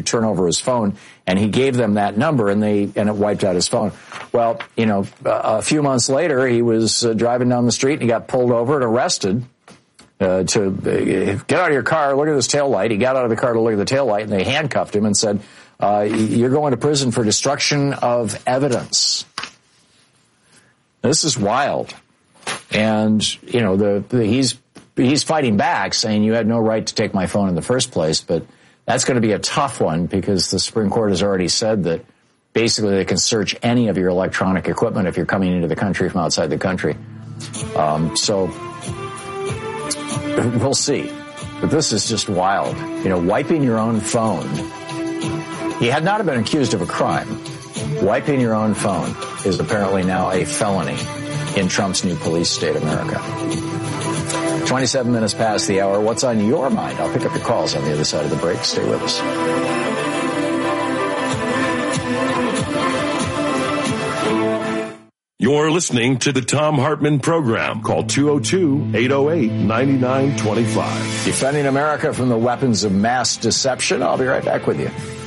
turn over his phone, and he gave them that number, and it wiped out his phone. Well, a few months later, he was driving down the street, and he got pulled over and arrested. To get out of your car, look at this taillight. He got out of the car to look at the taillight, and they handcuffed him and said, you're going to prison for destruction of evidence. This is wild. And, he's fighting back, saying you had no right to take my phone in the first place, but that's going to be a tough one because the Supreme Court has already said that basically they can search any of your electronic equipment if you're coming into the country from outside the country. So we'll see. But this is just wild. Wiping your own phone. He had not been accused of a crime. Wiping your own phone is apparently now a felony in Trump's new police state, America. 27 minutes past the hour. What's on your mind? I'll pick up your calls on the other side of the break. Stay with us. You're listening to the Thom Hartmann Program. Call 202-808-9925. Defending America from the weapons of mass deception. I'll be right back with you.